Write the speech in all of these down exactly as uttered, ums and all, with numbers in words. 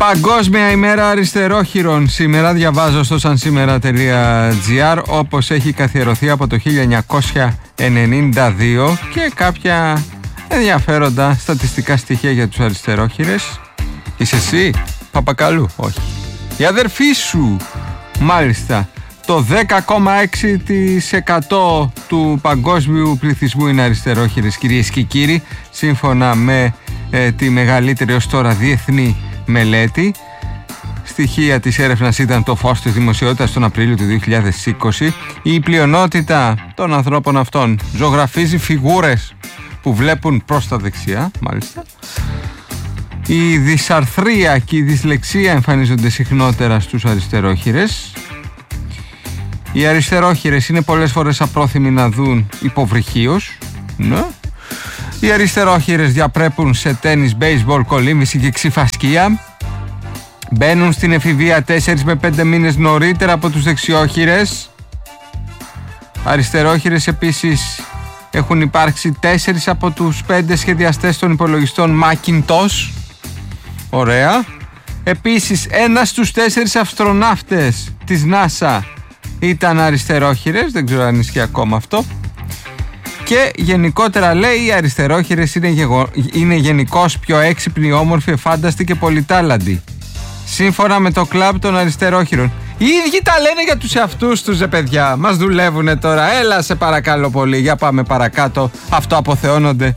Παγκόσμια ημέρα αριστερόχειρων. Σήμερα διαβάζω στο sansimera.gr, όπως έχει καθιερωθεί από το χίλια εννιακόσια ενενήντα δύο, και κάποια ενδιαφέροντα στατιστικά στοιχεία για τους αριστερόχειρες. Είσαι εσύ, Παπακαλού? Όχι. Η αδερφή σου, μάλιστα. Το δέκα κόμμα έξι τοις εκατό του παγκόσμιου πληθυσμού είναι αριστερόχειρες, κυρίες και κύριοι, σύμφωνα με ε, τη μεγαλύτερη ως τώρα διεθνή μελέτη. Στοιχεία της έρευνας ήταν το φως της δημοσιότητας τον Απρίλιο του δύο χιλιάδες είκοσι. Η πλειονότητα των ανθρώπων αυτών ζωγραφίζει φιγούρες που βλέπουν προς τα δεξιά, μάλιστα. Η δυσαρθρία και η δυσλεξία εμφανίζονται συχνότερα στους αριστερόχειρες. Οι αριστερόχειρες είναι πολλές φορές απρόθυμοι να δουν υποβρυχίως. Ναι. Οι αριστερόχειρες διαπρέπουν σε τένις, μπέισμπολ, κολύμβηση και ξυφασκία. Μπαίνουν στην εφηβεία τέσσερις με πέντε μήνες νωρίτερα από τους δεξιόχειρες. Αριστερόχειρες επίσης έχουν υπάρξει τέσσερις από τους πέντε σχεδιαστές των υπολογιστών Macintosh. Ωραία. Επίσης ένας στους τέσσερις αστροναύτες της NASA ήταν αριστερόχειρες, δεν ξέρω αν ισχύει ακόμα αυτό. Και γενικότερα λέει οι αριστερόχειρες είναι, γεγο... είναι γενικώς πιο έξυπνοι, όμορφοι, εφάνταστοι και πολυτάλαντοι. Σύμφωνα με το κλαμπ των αριστερόχειρων. Οι ίδιοι τα λένε για τους εαυτούς τους, ρε παιδιά. Μας δουλεύουνε τώρα. Έλα σε παρακαλώ πολύ. Για πάμε παρακάτω. Αυτό αποθεώνονται.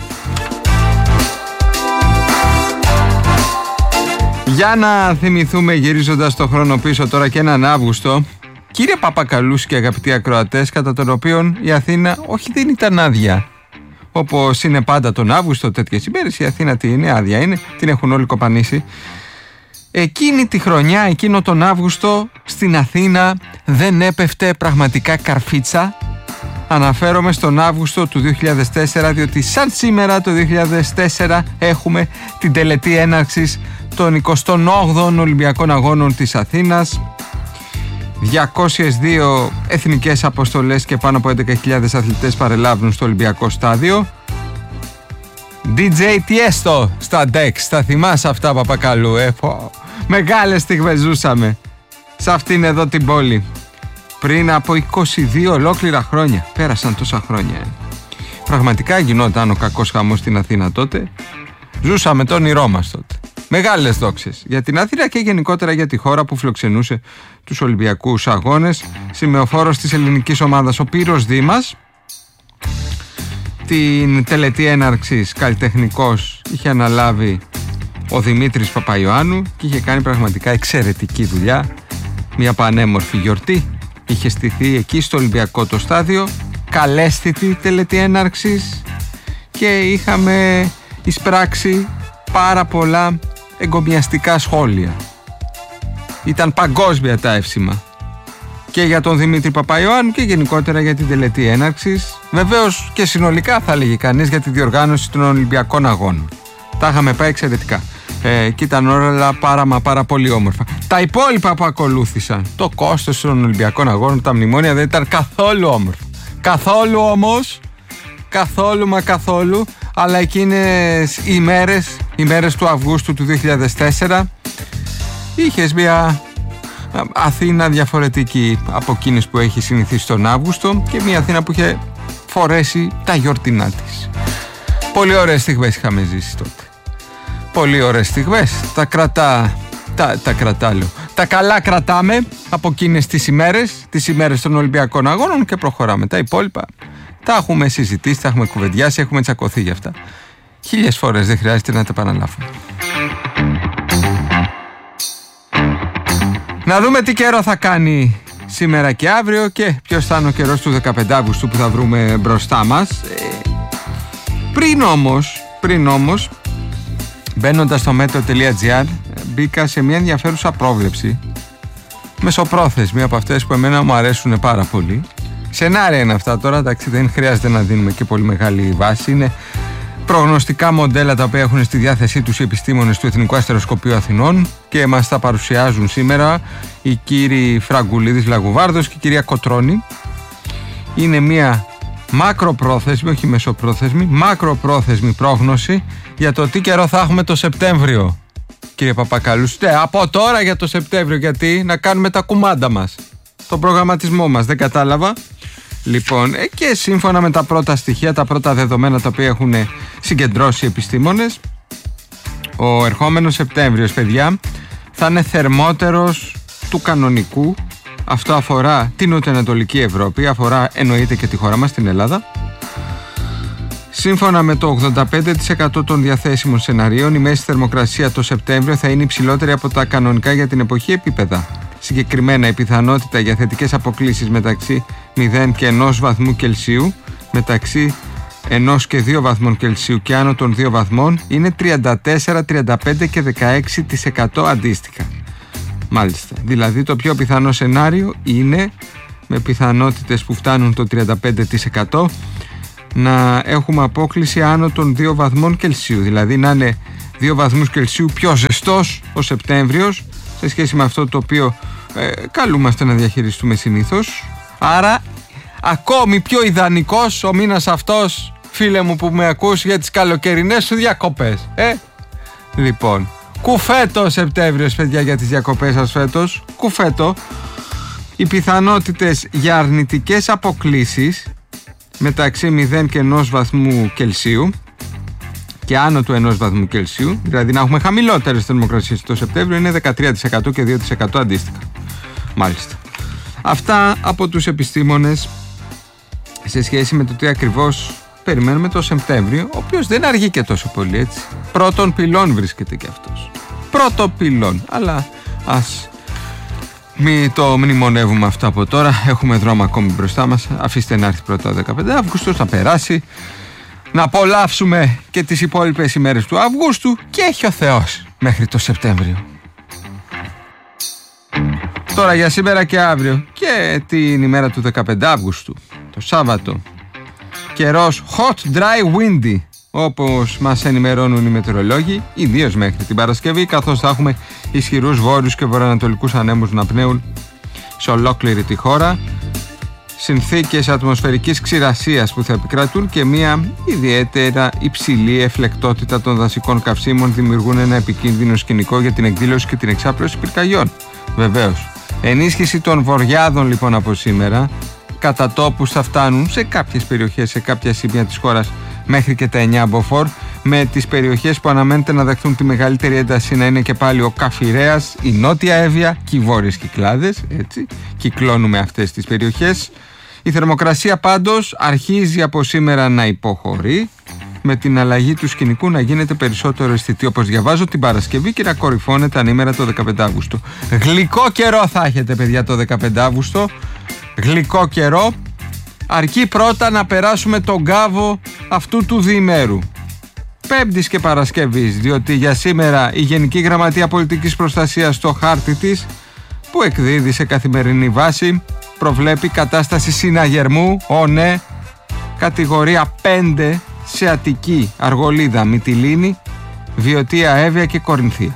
Για να θυμηθούμε, γυρίζοντας το χρόνο πίσω τώρα, και έναν Αύγουστο, κύριε Παπακαλούς και αγαπητοί ακροατές, κατά τον οποίον η Αθήνα όχι δεν ήταν άδεια. Όπως είναι πάντα τον Αύγουστο τέτοιες ημέρες, η Αθήνα τι είναι, άδεια είναι, την έχουν όλοι κοπανίσει. Εκείνη τη χρονιά, εκείνο τον Αύγουστο, στην Αθήνα δεν έπεφτε πραγματικά καρφίτσα. Αναφέρομαι στον Αύγουστο του δύο χιλιάδες τέσσερα, διότι σαν σήμερα το δύο χιλιάδες τέσσερα έχουμε την τελετή έναρξης των εικοστών όγδοων Ολυμπιακών Αγώνων της Αθήνας. διακόσιες δύο εθνικές αποστολές και πάνω από έντεκα χιλιάδες αθλητές παρελάβουν στο Ολυμπιακό στάδιο. ντι τζέι Tiesto στα ντεξ, τα θυμάσαι αυτά, Παπακαλού? Ε, μεγάλες στιγμές ζούσαμε σε αυτήν εδώ την πόλη πριν από είκοσι δύο ολόκληρα χρόνια. Πέρασαν τόσα χρόνια. Ε. Πραγματικά γινόταν ο κακός χαμός στην Αθήνα τότε. Ζούσαμε το όνειρό μας τότε. Μεγάλες δόξες για την Αθήνα και γενικότερα για τη χώρα που φιλοξενούσε τους Ολυμπιακούς Αγώνες. Σημεοφόρος της ελληνικής ομάδας ο Πύρος Δήμας. Την τελετή έναρξης καλλιτεχνικός είχε αναλάβει ο Δημήτρης Παπαϊωάννου και είχε κάνει πραγματικά εξαιρετική δουλειά. Μια πανέμορφη γιορτή είχε στηθεί εκεί στο Ολυμπιακό το στάδιο, καλέσθητη τελετή έναρξης, και είχαμε εισπράξει πάρα πολλά εγκομιαστικά σχόλια. Ήταν παγκόσμια τα εύσημα και για τον Δημήτρη Παπαϊωάννου και γενικότερα για την τελετή έναρξης. Βεβαίως και συνολικά, θα λέγει κανείς, για τη διοργάνωση των Ολυμπιακών Αγώνων. Τα είχαμε πάει εξαιρετικά. Ε, και ήταν όλα πάρα μα πάρα πολύ όμορφα. Τα υπόλοιπα που ακολούθησαν, το κόστος των Ολυμπιακών Αγώνων, τα μνημόνια, δεν ήταν καθόλου όμορφα. Καθόλου όμως, καθόλου μα καθόλου. Αλλά εκείνες οι μέρες, οι μέρες του Αυγούστου του δύο χιλιάδες τέσσερα, είχες μια Αθήνα διαφορετική από εκείνες που έχει συνηθίσει τον Αύγουστο, και μια Αθήνα που είχε φορέσει τα γιορτινά της. Πολύ ωραίες στιγμές είχαμε ζήσει τότε. Πολύ ωραίες στιγμές. Τα κρατά, τα, τα κρατά λέω. Τα καλά κρατάμε από εκείνες τις ημέρες, τις ημέρες των Ολυμπιακών Αγώνων, και προχωράμε. Τα υπόλοιπα τα έχουμε συζητήσει, τα έχουμε κουβεντιάσει, έχουμε τσακωθεί γι' αυτά χίλιες φορές, δεν χρειάζεται να τα επαναλάβουμε. Να δούμε τι καιρό θα κάνει σήμερα και αύριο και ποιος θα είναι ο καιρός του δεκαπέντε Αυγούστου που θα βρούμε μπροστά μας. Ε, πριν όμως, πριν όμως, μπαίνοντας στο meteo.gr, μπήκα σε μια ενδιαφέρουσα πρόβλεψη, μεσοπρόθεσμη, από αυτές που εμένα μου αρέσουν πάρα πολύ. Σενάρια είναι αυτά τώρα, εντάξει, δεν χρειάζεται να δίνουμε και πολύ μεγάλη βάση. Είναι προγνωστικά μοντέλα τα οποία έχουν στη διάθεσή τους οι επιστήμονες του Εθνικού Αστεροσκοπείου Αθηνών και μας τα παρουσιάζουν σήμερα οι κύριοι Φραγκουλίδης Λαγουβάρδος και η κυρία Κοτρώνη. Είναι μια μακροπρόθεσμη, όχι μεσοπρόθεσμη, μακροπρόθεσμη πρόγνωση για το τι καιρό θα έχουμε το Σεπτέμβριο. κύριε Παπακαλούση. Ναι, από τώρα για το Σεπτέμβριο, γιατί να κάνουμε τα κουμάντα μας, τον προγραμματισμό μας, δεν κατάλαβα. Λοιπόν, και σύμφωνα με τα πρώτα στοιχεία, τα πρώτα δεδομένα τα οποία έχουν συγκεντρώσει οι επιστήμονες, ο ερχόμενος Σεπτέμβριος, παιδιά, θα είναι θερμότερος του κανονικού. Αυτό αφορά την νοτιοανατολική Ευρώπη, αφορά εννοείται και τη χώρα μας, την Ελλάδα. Σύμφωνα με το ογδόντα πέντε τοις εκατό των διαθέσιμων σεναρίων, η μέση θερμοκρασία το Σεπτέμβριο θα είναι υψηλότερη από τα κανονικά για την εποχή επίπεδα. Συγκεκριμένα, η πιθανότητα για θετικές αποκλίσεις μεταξύ μηδέν και ενός βαθμού Κελσίου, μεταξύ ενός και δύο βαθμών Κελσίου και άνω των δύο βαθμών είναι τριάντα τέσσερα, τριάντα πέντε και δεκαέξι τοις εκατό αντίστοιχα. Μάλιστα, δηλαδή το πιο πιθανό σενάριο είναι, με πιθανότητες που φτάνουν το τριάντα πέντε τοις εκατό, να έχουμε απόκλιση άνω των δύο βαθμών Κελσίου, δηλαδή να είναι δύο βαθμούς Κελσίου πιο ζεστός ο Σεπτέμβριος σε σχέση με αυτό το οποίο ε, καλούμαστε να διαχειριστούμε συνήθως. Άρα ακόμη πιο ιδανικός ο μήνας αυτός, φίλε μου που με ακούς, για τις καλοκαιρινές σου διακοπές. Ε, λοιπόν, κουφέτο Σεπτέμβριος, παιδιά, για τις διακοπές σας φέτος. Κουφέτο. Οι πιθανότητες για αρνητικές αποκλίσεις μεταξύ μηδέν και ενός βαθμού Κελσίου και άνω του ενός βαθμού Κελσίου, δηλαδή να έχουμε χαμηλότερες θερμοκρασίες το Σεπτέμβριο, είναι δεκατρία τοις εκατό και δύο τοις εκατό αντίστοιχα. Μάλιστα. Αυτά από τους επιστήμονες σε σχέση με το τι ακριβώς περιμένουμε το Σεπτέμβριο, ο οποίος δεν αργεί και τόσο πολύ, έτσι. Πρώτον πυλών βρίσκεται και αυτός. Πρώτο πυλών, αλλά ας μην το μνημονεύουμε αυτό από τώρα. Έχουμε δρόμο ακόμη μπροστά μας. Αφήστε να έρθει πρώτα ο δεκαπέντε Αυγούστου, θα περάσει. Να απολαύσουμε και τις υπόλοιπες ημέρες του Αυγούστου και έχει ο Θεός μέχρι το Σεπτέμβριο. Τώρα για σήμερα και αύριο και την ημέρα του δεκαπέντε Αυγούστου, το Σάββατο, καιρός hot, dry, windy, όπως μας ενημερώνουν οι μετεωρολόγοι, ιδίως μέχρι την Παρασκευή, καθώς θα έχουμε ισχυρούς βόρειους και βορειοανατολικούς ανέμους να πνέουν σε ολόκληρη τη χώρα, συνθήκες ατμοσφαιρικής ξηρασίας που θα επικρατούν και μια ιδιαίτερα υψηλή εφλεκτότητα των δασικών καυσίμων δημιουργούν ένα επικίνδυνο σκηνικό για την εκδήλωση και την εξάπλωση πυρκαγιών. Βεβαίως, ενίσχυση των βοριάδων λοιπόν από σήμερα, κατά τόπους θα φτάνουν σε κάποιες περιοχές, σε κάποια σημεία της χώρας μέχρι και τα εννιά μποφόρ, με τις περιοχές που αναμένεται να δεχθούν τη μεγαλύτερη ένταση να είναι και πάλι ο Καφιρέας, η Νότια Εύβοια και οι Βόρειες Κυκλάδες, έτσι, κυκλώνουμε αυτές τις περιοχές. Η θερμοκρασία πάντως αρχίζει από σήμερα να υποχωρεί, με την αλλαγή του σκηνικού να γίνεται περισσότερο αισθητή, όπως διαβάζω, την Παρασκευή και να κορυφώνεται ανήμερα το δεκαπέντε Αυγούστου. Γλυκό καιρό θα έχετε, παιδιά, το δεκαπέντε Αυγούστου. Γλυκό καιρό. Αρκεί πρώτα να περάσουμε τον κάβο αυτού του διημέρου, Πέμπτης και Παρασκευής, διότι για σήμερα η Γενική Γραμματεία Πολιτικής Προστασίας στο χάρτη της, που εκδίδει σε καθημερινή βάση, προβλέπει κατάσταση συναγερμού, ω ναι, κατηγορία πέντε σε Αττική, Αργολίδα, Μυτιλήνη, Βιωτία, Εύβοια και Κορινθία.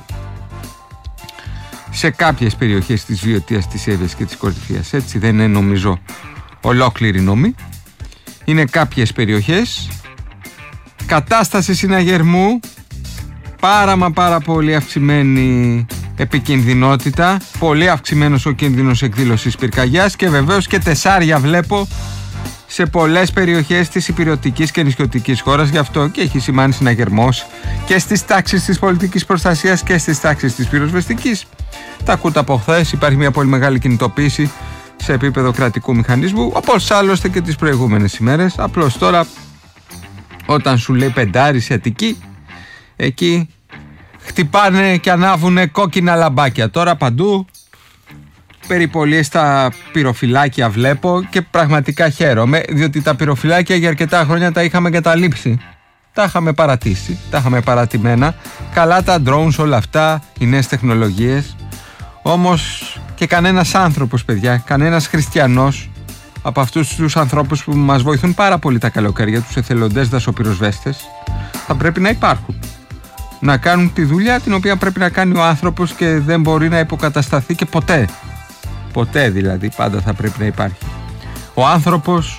Σε κάποιες περιοχές της Βιωτίας, της Εύβοιας και της Κορινθίας, έτσι, δεν είναι νομίζω ολόκληρη νόμη, είναι κάποιες περιοχές. Κατάσταση συναγερμού, πάρα μα πάρα πολύ αυξημένη επικινδυνότητα, πολύ αυξημένος ο κίνδυνος εκδήλωσης πυρκαγιάς και βεβαίως και τεσσάρια βλέπω σε πολλές περιοχές της υπηρετικής και νησιωτικής χώρας, γι' αυτό και έχει σημάνει συναγερμός και στις τάξεις της πολιτικής προστασίας και στις τάξεις της πυροσβεστικής. Τα ακούτε από χθες, υπάρχει μια πολύ μεγάλη κινητοποίηση σε επίπεδο κρατικού μηχανισμού, όπως άλλωστε και τις προηγούμενες ημέρες. Απλώς τώρα, όταν σου λέει πεντάρι σε Αττική, εκεί χτυπάνε και ανάβουνε κόκκινα λαμπάκια. Τώρα παντού περιπολίες στα πυροφυλάκια βλέπω και πραγματικά χαίρομαι, διότι τα πυροφυλάκια για αρκετά χρόνια τα είχαμε καταλήψει. Τα είχαμε παρατήσει, τα είχαμε παρατημένα. Καλά τα drones, όλα αυτά, οι νέες τεχνολογίες. Όμως και κανένας άνθρωπος, παιδιά, κανένας χριστιανός από αυτούς τους ανθρώπους που μας βοηθούν πάρα πολύ τα καλοκαίρια, τους εθελοντές δασοπυροσβέστες, θα πρέπει να υπάρχουν. Να κάνουν τη δουλειά την οποία πρέπει να κάνει ο άνθρωπος και δεν μπορεί να υποκατασταθεί και ποτέ. Ποτέ δηλαδή, πάντα θα πρέπει να υπάρχει ο άνθρωπος,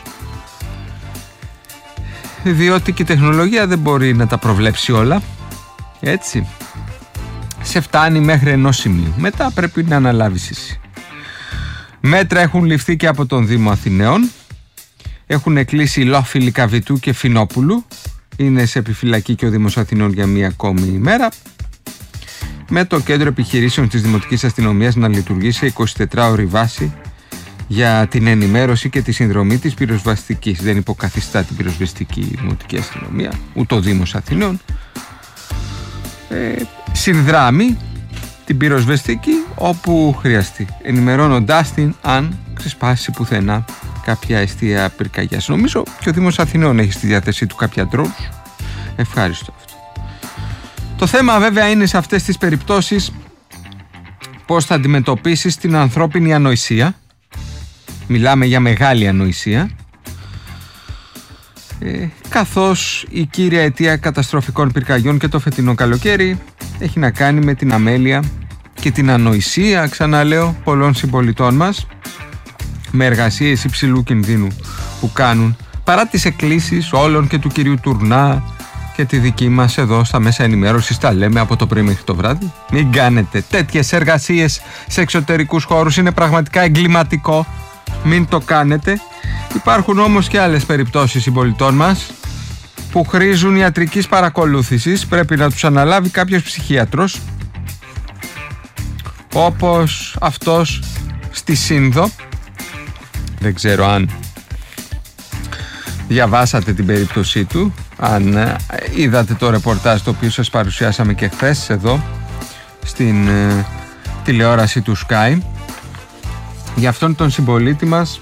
διότι και η τεχνολογία δεν μπορεί να τα προβλέψει όλα, έτσι. σε φτάνει μέχρι ενός σημείου. Μετά πρέπει να αναλάβεις εσύ. Μέτρα έχουν ληφθεί και από τον Δήμο Αθηναίων. Έχουν κλείσει Λόφιλη, Καβιτού και Φινόπουλου. Είναι σε επιφυλακή και ο Δήμος Αθηνών για μία ακόμη ημέρα. Με το κέντρο επιχειρήσεων της Δημοτικής Αστυνομίας να λειτουργεί σε εικοσιτετράωρη βάση για την ενημέρωση και τη συνδρομή της πυροσβεστικής. Δεν υποκαθιστά την πυροσβεστική Δημοτική Αστυνομία, ούτε ο Δήμος Αθηνών. Ε, συνδράμει την πυροσβεστική όπου χρειαστεί, ενημερώνοντάς την αν ξεσπάσει πουθενά κάποια αιστεία πυρκαγιάς. Νομίζω και ο Δήμος Αθηνών έχει στη διάθεσή του κάποια drones. Ευχάριστο αυτό. Το θέμα βέβαια είναι σε αυτές τις περιπτώσεις πώς θα αντιμετωπίσεις την ανθρώπινη ανοησία. Μιλάμε για μεγάλη ανοησία. Ε, καθώς η κύρια αιτία καταστροφικών πυρκαγιών και το φετινό καλοκαίρι έχει να κάνει με την αμέλεια και την ανοησία, ξαναλέω, πολλών συμπολιτών μας με εργασίες υψηλού κινδύνου που κάνουν, παρά τις εκκλήσεις όλων και του κυρίου Τουρνά και τη δική μας εδώ στα μέσα ενημέρωσης. Τα λέμε από το πρωί μέχρι το βράδυ. Μην κάνετε τέτοιες εργασίες σε εξωτερικούς χώρους, είναι πραγματικά εγκληματικό. Μην το κάνετε. Υπάρχουν όμως και άλλες περιπτώσεις συμπολιτών μας που χρήζουν ιατρικής παρακολούθησης. Πρέπει να τους αναλάβει κάποιος ψυχίατρος, όπως αυτός στη Σύνδο. Δεν ξέρω αν διαβάσατε την περίπτωσή του, αν είδατε το ρεπορτάζ το οποίο σας παρουσιάσαμε και χθες εδώ στην ε, τηλεόραση του Sky, για αυτόν τον συμπολίτη μας,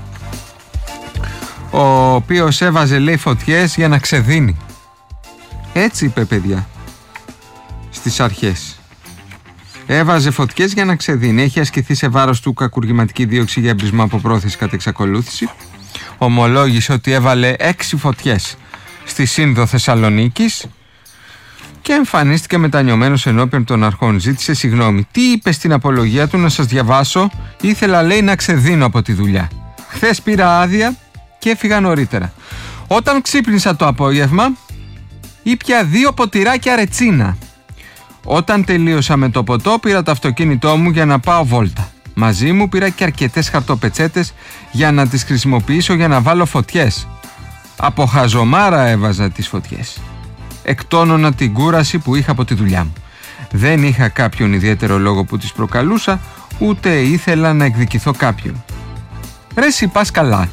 ο οποίος έβαζε, λέει, φωτιές για να ξεδίνει. Έτσι είπε, παιδιά, στις αρχές. Έβαζε φωτιές για να ξεδίνει. Έχει ασκηθεί σε βάρος του κακουργηματική δίωξη για εμπρισμό από πρόθεση κατά εξακολούθηση. Ομολόγησε ότι έβαλε έξι φωτιές στη Σύνδο Θεσσαλονίκης και εμφανίστηκε μετανιωμένος ενώπιον των αρχών. Ζήτησε συγγνώμη. Τι είπε στην απολογία του, να σας διαβάσω? Ήθελα, λέει, να ξεδίνω από τη δουλειά. Χθες πήρα άδεια και έφυγα νωρίτερα. Όταν ξύπνησα το απόγευμα, ήπια δύο ποτηράκια ρετσίνα. Όταν τελείωσα με το ποτό, πήρα το αυτοκίνητό μου για να πάω βόλτα. Μαζί μου πήρα και αρκετές χαρτοπετσέτες για να τις χρησιμοποιήσω για να βάλω φωτιές. Από χαζομάρα έβαζα τις φωτιές. Εκτόνωνα την κούραση που είχα από τη δουλειά μου. Δεν είχα κάποιον ιδιαίτερο λόγο που τις προκαλούσα, ούτε ήθελα να εκδικηθώ κάποιον. Ρε εσύ, πας καλά?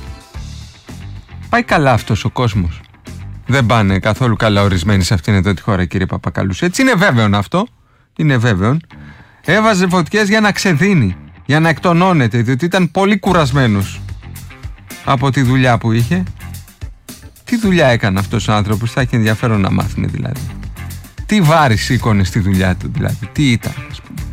Πάει καλά αυτός ο κόσμος? Δεν πάνε καθόλου καλά ορισμένοι σε αυτήν εδώ τη χώρα, κύριε Παπακαλούς. Έτσι είναι βέβαιον αυτό. Είναι βέβαιον. Έβαζε φωτιές για να ξεδίνει, για να εκτονώνεται, διότι ήταν πολύ κουρασμένος από τη δουλειά που είχε. Τι δουλειά έκανε αυτός ο άνθρωπος? Θα έχει ενδιαφέρον να μάθουμε δηλαδή. Τι βάρη σήκωνε στη δουλειά του δηλαδή? Τι ήταν, ας πούμε?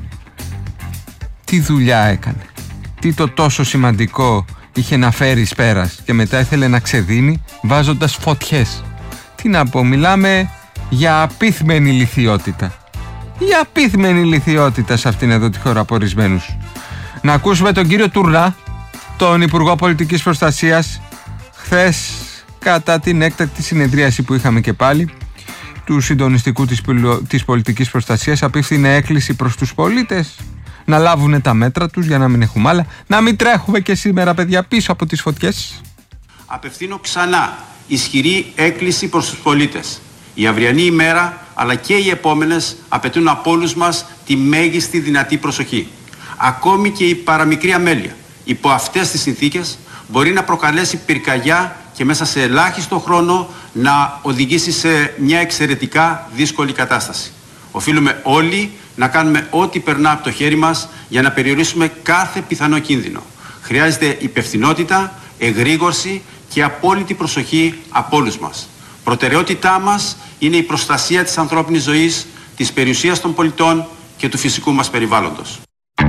Τι δουλειά έκανε? Τι το τόσο σημαντικό είχε να φέρει εις πέρας και μετά ήθελε να ξεδίνει βάζοντας φωτιές? Τι να πω, μιλάμε για απίθμενη λιθιότητα. Για απίθμενη λιθιότητα σε αυτήν εδώ τη χώρα από ορισμένους. Να ακούσουμε τον κύριο Τουρνά, τον Υπουργό Πολιτικής Προστασίας, χθες κατά την έκτακτη συνεδρίαση που είχαμε και πάλι του συντονιστικού της, της πολιτικής προστασίας. Απίφθινε έκκληση προς τους πολίτες να λάβουν τα μέτρα τους για να μην έχουμε άλλα, να μην τρέχουμε και σήμερα, παιδιά, πίσω από τις φωτιές. Απευθύνω ξανά ισχυρή έκκληση προς τους πολίτες. Η αυριανή ημέρα αλλά και οι επόμενες απαιτούν από όλους μας τη μέγιστη δυνατή προσοχή. Ακόμη και η παραμικρή αμέλεια υπό αυτές τις συνθήκες μπορεί να προκαλέσει πυρκαγιά και μέσα σε ελάχιστο χρόνο να οδηγήσει σε μια εξαιρετικά δύσκολη κατάσταση. Οφείλουμε όλοι να κάνουμε ό,τι περνά από το χέρι μας για να περιορίσουμε κάθε πιθανό κίνδυνο. Χρειάζεται υπευθυνότητα, εγρήγορση και απόλυτη προσοχή από όλους μας. Προτεραιότητά μας είναι η προστασία της ανθρώπινης ζωής, της περιουσίας των πολιτών και του φυσικού μας περιβάλλοντος.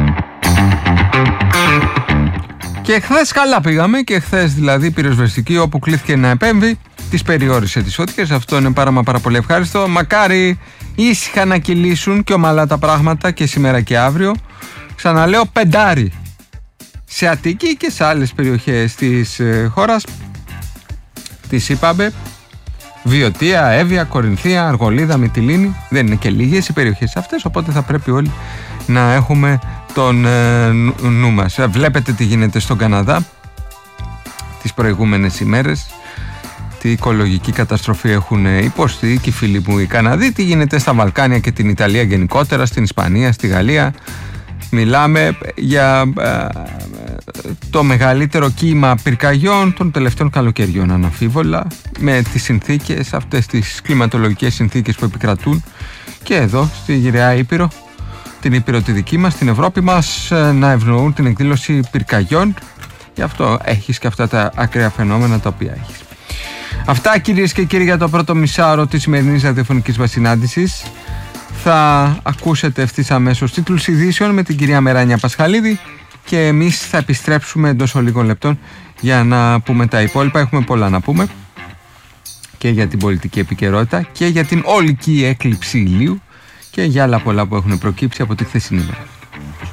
Και χθες καλά πήγαμε, και χθες δηλαδή η πυροσβεστική, όπου κλήθηκε να επέμβει, τις περιόρισε τις φωτιές. Αυτό είναι πάρα μα πάρα πολύ ευχάριστο. Μακάρι ήσυχα να κυλήσουν και ομαλά τα πράγματα και σήμερα και αύριο. Ξαναλέω, πεντάρι σε Αττική και σε άλλες περιοχές της ε, χώρας. Τις είπαμε. Βιωτία, Εύβοια, Κορινθία, Αργολίδα, Μυτιλήνη. Δεν είναι και λίγες οι περιοχές αυτές, οπότε θα πρέπει όλοι να έχουμε τον ε, νου μας. Βλέπετε τι γίνεται στον Καναδά τις προηγούμενες ημέρες, τι οικολογική καταστροφή έχουν υποστεί και οι φίλοι μου οι Καναδοί, τι γίνεται στα Βαλκάνια και την Ιταλία γενικότερα, στην Ισπανία, στη Γαλλία. Μιλάμε για ε, το μεγαλύτερο κύμα πυρκαγιών των τελευταίων καλοκαιριών, αναμφίβολα, με τις συνθήκες, αυτές τις κλιματολογικές συνθήκες που επικρατούν και εδώ στη Γυραιά Ήπειρο, την Ήπειρο τη δική μας, την Ευρώπη μας, να ευνοούν την εκδήλωση πυρκαγιών. Γι' αυτό έχεις και αυτά τα ακραία φαινόμενα τα οποία έχεις. Αυτά, κυρίες και κύριοι, για το πρώτο μισάωρο της σημερινής ραδιοφωνικής μας συνάντησης. Θα ακούσετε ευθύς αμέσως τίτλους ειδήσεων με την κυρία Μεράνια Πασχαλίδη και εμείς θα επιστρέψουμε εντός λίγων λεπτών για να πούμε τα υπόλοιπα. Έχουμε πολλά να πούμε και για την πολιτική επικαιρότητα και για την ολική έκλειψη ηλίου και για άλλα πολλά που έχουν προκύψει από τη χθεσινή μέρα.